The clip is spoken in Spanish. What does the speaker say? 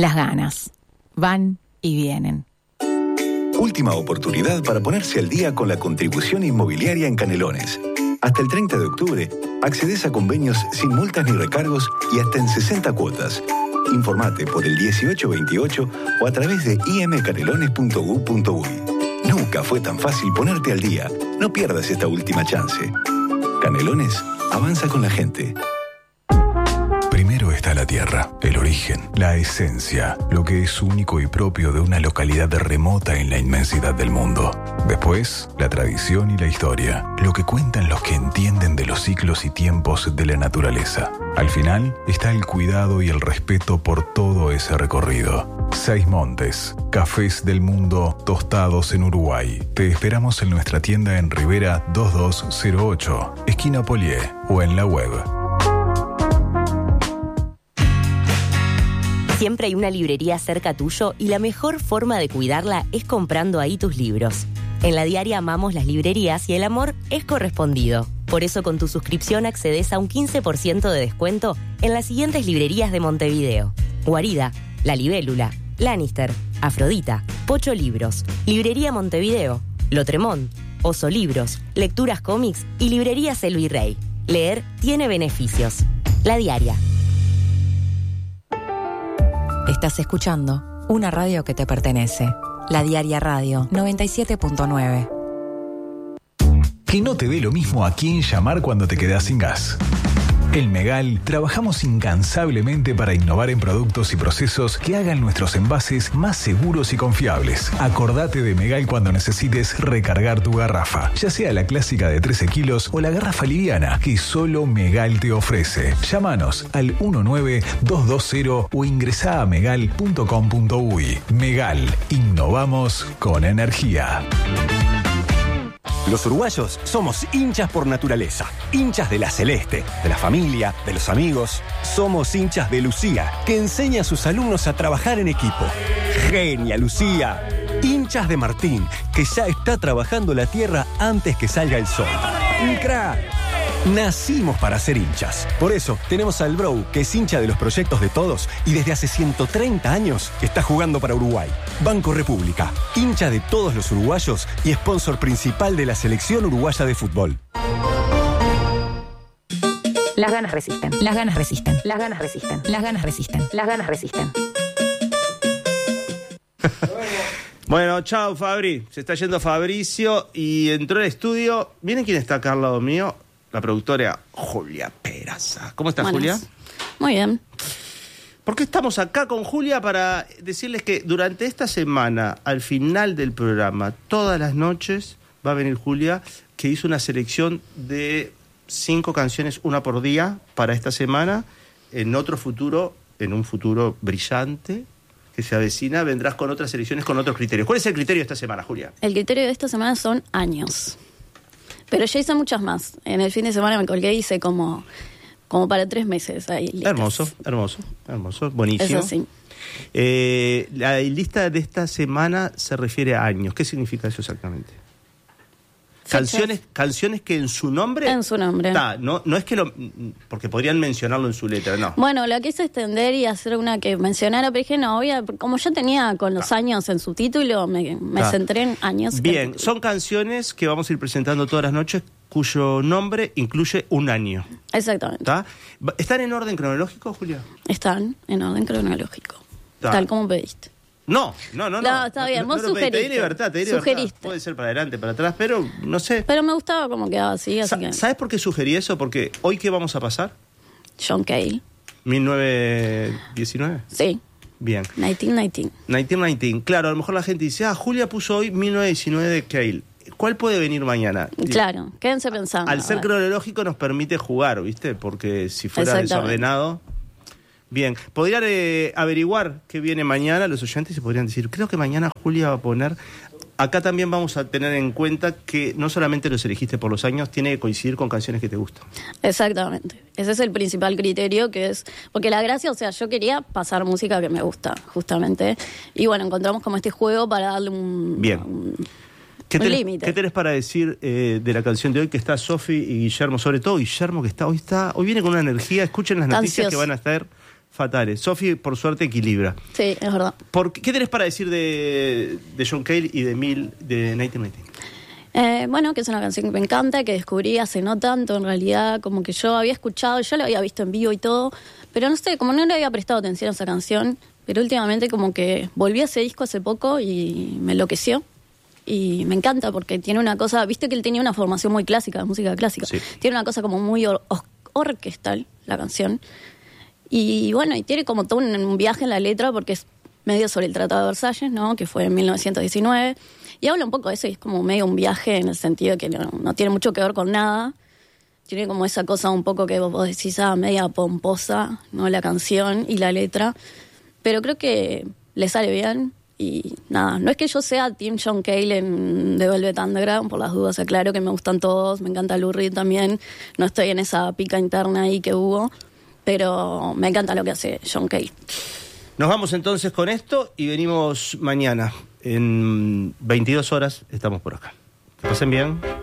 Las ganas van y vienen. Última oportunidad para ponerse al día con la contribución inmobiliaria en Canelones. Hasta el 30 de octubre, accedes a convenios sin multas ni recargos y hasta en 60 cuotas. Informate por el 1828 o a través de imcanelones.gov.uy. Nunca fue tan fácil ponerte al día. No pierdas esta última chance. Canelones avanza con la gente. Primero está la tierra, el origen, la esencia, lo que es único y propio de una localidad remota en la inmensidad del mundo. Después, la tradición y la historia, lo que cuentan los que entienden de los ciclos y tiempos de la naturaleza. Al final está el cuidado y el respeto por todo ese recorrido. Seis Montes, cafés del mundo tostados en Uruguay. Te esperamos en nuestra tienda en Rivera 2208, esquina Polié, o en la web. Siempre hay una librería cerca tuyo y la mejor forma de cuidarla es comprando ahí tus libros. En La Diaria amamos las librerías y el amor es correspondido. Por eso con tu suscripción accedes a un 15% de descuento en las siguientes librerías de Montevideo: Guarida, La Libélula, Lannister, Afrodita, Pocho Libros, Librería Montevideo, Lotremont, Oso Libros, Lecturas Cómics y Librería Selvi Rey. Leer tiene beneficios. La Diaria. Estás escuchando una radio que te pertenece. La Diaria Radio 97.9. Que no te dé lo mismo a quién llamar cuando te quedas sin gas. En Megal trabajamos incansablemente para innovar en productos y procesos que hagan nuestros envases más seguros y confiables. Acordate de Megal cuando necesites recargar tu garrafa, ya sea la clásica de 13 kilos o la garrafa liviana que solo Megal te ofrece. Llámanos al 19220 o ingresá a megal.com.uy. Megal, innovamos con energía. Los uruguayos somos hinchas por naturaleza, hinchas de la Celeste, de la familia, de los amigos. Somos hinchas de Lucía, que enseña a sus alumnos a trabajar en equipo. ¡Genia, Lucía! Hinchas de Martín, que ya está trabajando la tierra antes que salga el sol. ¡Un crack! Nacimos para ser hinchas. Por eso tenemos al Bro, que es hincha de los proyectos de todos y desde hace 130 años está jugando para Uruguay. Banco República, hincha de todos los uruguayos y sponsor principal de la selección uruguaya de fútbol. Las ganas resisten. Las ganas resisten. Las ganas resisten. Las ganas resisten. Las ganas resisten. Bueno, chao Fabri. Se está yendo Fabricio y entró al estudio. ¿Miren quién está acá al lado mío? La productora Julia Peraza. ¿Cómo estás, Julia? Muy bien. ¿Por qué estamos acá con Julia? Para decirles que durante esta semana, al final del programa, todas las noches, va a venir Julia, que hizo una selección de 5 canciones, una por día, para esta semana. En otro futuro, en un futuro brillante que se avecina, vendrás con otras selecciones, con otros criterios. ¿Cuál es el criterio de esta semana, Julia? El criterio de esta semana son años. Pero ya hice muchas más. En el fin de semana me colgué y hice como para 3 meses. Ahí listas. Hermoso, buenísimo. Eso sí. La lista de esta semana se refiere a años. ¿Qué significa eso exactamente? Canciones que en su nombre... En su nombre. No es que porque podrían mencionarlo en su letra, no. Bueno, la quise extender y hacer una que mencionara, pero dije, no, como ya tenía con los años en su título, me centré en años. Bien, son canciones que vamos a ir presentando todas las noches, cuyo nombre incluye un año. Exactamente. ¿Están en orden cronológico, Julia? Están en orden cronológico. Tal como pediste. No, está bien, vos sugeriste. Te di libertad. Sugeriste. Puede ser para adelante, para atrás, pero no sé. Pero me gustaba cómo quedaba así que... ¿Sabes por qué sugerí eso? Porque hoy, ¿qué vamos a pasar? John Cale. 1919. Sí. Bien. 1919. Claro, a lo mejor la gente dice, Julia puso hoy 1919 de Cale. ¿Cuál puede venir mañana? Claro, quédense pensando. Al ser cronológico nos permite jugar, ¿viste? Porque si fuera desordenado... Bien, podrían averiguar qué viene mañana los oyentes y podrían decir, creo que mañana Julia va a poner... Acá también vamos a tener en cuenta que no solamente los elegiste por los años, tiene que coincidir con canciones que te gustan. Exactamente. Ese es el principal criterio, que es... Porque la gracia, yo quería pasar música que me gusta, justamente. Y bueno, encontramos como este juego para darle un... Bien. ¿Qué tenés para decir de la canción de hoy, que está Sofi y Guillermo? Sobre todo Guillermo, que hoy viene con una energía. Escuchen las noticias que van a estar fatales. Sofi, por suerte, equilibra. Sí, es verdad. ¿Qué tenés para decir de John Cale y de 1919? Bueno, que es una canción que me encanta, que descubrí hace no tanto, en realidad, como que yo había escuchado, yo la había visto en vivo y todo, pero no sé, como no le había prestado atención a esa canción, pero últimamente como que volví a ese disco hace poco y me enloqueció. Y me encanta porque tiene una cosa, viste que él tenía una formación muy clásica, de música clásica. Sí. Tiene una cosa como muy orquestal, la canción. Y bueno, y tiene como todo un viaje en la letra porque es medio sobre el Tratado de Versalles, ¿no? Que fue en 1919. Y habla un poco de eso, y es como medio un viaje en el sentido que no tiene mucho que ver con nada. Tiene como esa cosa un poco que vos decís, media pomposa, ¿no? La canción y la letra. Pero creo que le sale bien. Y nada, no es que yo sea Team John Cale en The Velvet Underground, por las dudas, aclaro que me gustan todos, me encanta Lou Reed también. No estoy en esa pica interna ahí que hubo, pero me encanta lo que hace John Cale. Nos vamos entonces con esto y venimos mañana. En 22 horas estamos por acá. Que pasen bien.